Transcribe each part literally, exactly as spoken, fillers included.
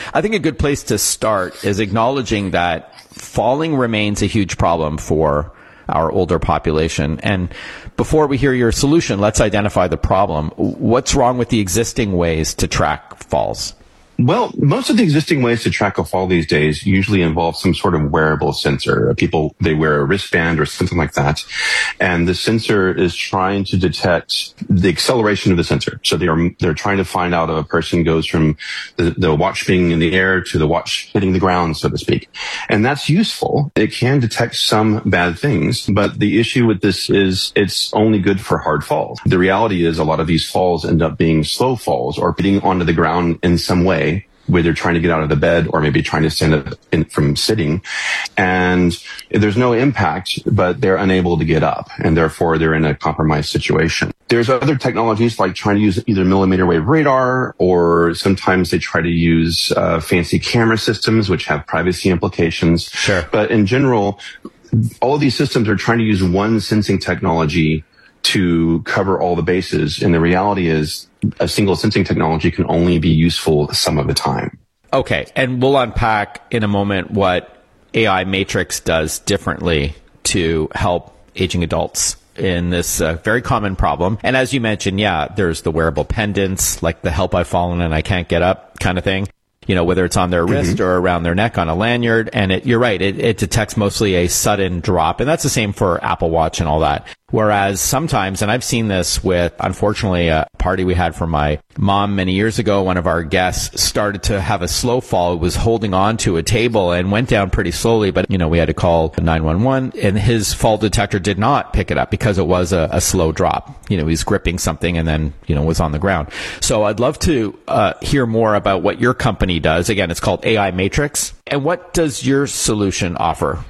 I think a good place to start is acknowledging that falling remains a huge problem for our older population. And before we hear your solution, let's identify the problem. What's wrong with the existing ways to track falls? Well, most of the existing ways to track a fall these days usually involve some sort of wearable sensor. People, they wear a wristband or something like that. And the sensor is trying to detect the acceleration of the sensor. So they are, they're trying to find out if a person goes from the, the watch being in the air to the watch hitting the ground, so to speak. And that's useful. It can detect some bad things, but the issue with this is it's only good for hard falls. The reality is a lot of these falls end up being slow falls or getting onto the ground in some way, where they're trying to get out of the bed or maybe trying to stand up in, from sitting. And there's no impact, but they're unable to get up, and therefore they're in a compromised situation. There's other technologies like trying to use either millimeter wave radar, or sometimes they try to use uh, fancy camera systems, which have privacy implications. Sure. But in general, all of these systems are trying to use one sensing technology to cover all the bases. And the reality is a single sensing technology can only be useful some of the time. Okay. And we'll unpack in a moment what A I Matrix does differently to help aging adults in this uh, very common problem. And as you mentioned, yeah, there's the wearable pendants, like the help I've fallen and I can't get up kind of thing. You know, whether it's on their wrist mm-hmm. or around their neck on a lanyard. And it, you're right, it, it detects mostly a sudden drop. And that's the same for Apple Watch and all that. Whereas sometimes, and I've seen this with, unfortunately, a party we had for my mom many years ago, one of our guests started to have a slow fall. It was holding on to a table and went down pretty slowly. But, you know, we had to call nine one one, and his fall detector did not pick it up because it was a, a slow drop. You know, he was gripping something and then, you know, was on the ground. So I'd love to uh, hear more about what your company does. Again, it's called A I Matrix. And what does your solution offer?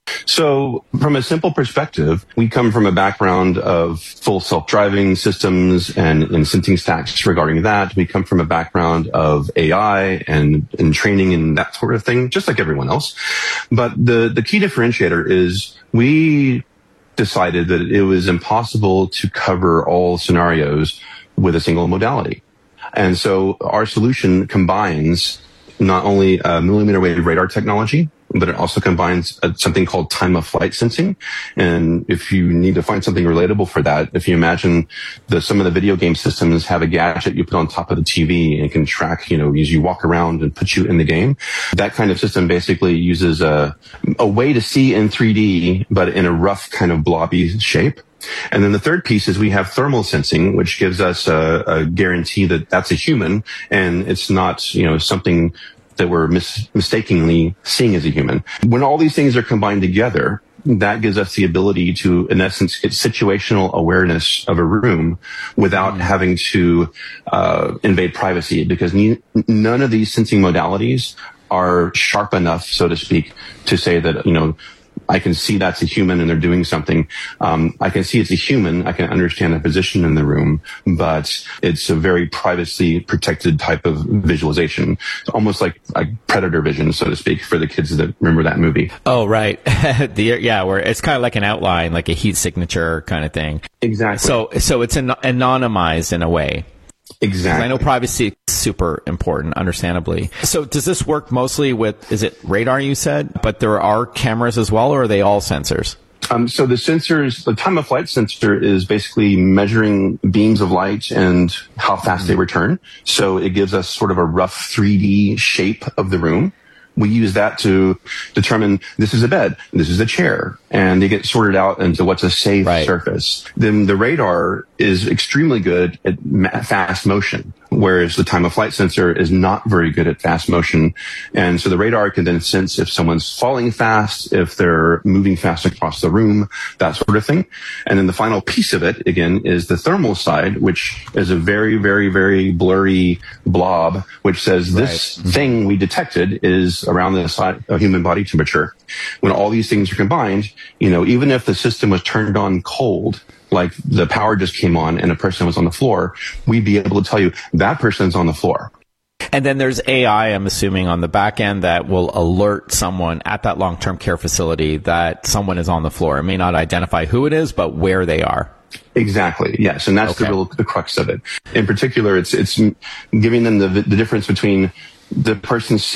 So from a simple perspective, we come from a background of full self-driving systems and, and sensing stacks regarding that. We come from a background of A I and, and training and that sort of thing, just like everyone else. But the, the key differentiator is we decided that it was impossible to cover all scenarios with a single modality. And so our solution combines not only uh, millimeter wave radar technology, but it also combines uh, something called time of flight sensing. And if you need to find something relatable for that, if you imagine the, some of the video game systems have a gadget you put on top of the T V and can track, you know, as you walk around and put you in the game. That kind of system basically uses a, a way to see in three D, but in a rough kind of blobby shape. And then the third piece is we have thermal sensing, which gives us a, a guarantee that that's a human and it's not, you know, something that we're mis- mistakenly seeing as a human. When all these things are combined together, that gives us the ability to, in essence, get situational awareness of a room without mm-hmm. having to uh, invade privacy, because ne- none of these sensing modalities are sharp enough, so to speak, to say that, you know, I can see that's a human and they're doing something. Um, I can see it's a human. I can understand the position in the room, but it's a very privacy protected type of visualization. It's almost like, like predator vision, so to speak, for the kids that remember that movie. Oh, right. the, yeah, where it's kind of like an outline, like a heat signature kind of thing. Exactly. So, so it's an- anonymized in a way. Exactly. I know privacy is super important, understandably. So does this work mostly with, is it radar you said, but there are cameras as well, or are they all sensors? Um, so the sensors, the time of flight sensor is basically measuring beams of light and how fast mm-hmm. they return. So it gives us sort of a rough three D shape of the room. We use that to determine this is a bed, this is a chair, and they get sorted out into what's a safe right. surface. Then the radar is extremely good at ma- fast motion, whereas the time of flight sensor is not very good at fast motion. And so the radar can then sense if someone's falling fast, if they're moving fast across the room, that sort of thing. And then the final piece of it, again, is the thermal side, which is a very, very, very blurry blob, which says right. this mm-hmm. thing we detected is around the side of human body temperature. When all these things are combined, you know, even if the system was turned on cold, like the power just came on and a person was on the floor, we'd be able to tell you that person's on the floor. And then there's A I, I'm assuming, on the back end that will alert someone at that long-term care facility that someone is on the floor. It may not identify who it is, but where they are. Exactly. Yes. And that's okay. the real, the crux of it. In particular, it's, it's giving them the, the difference between the person's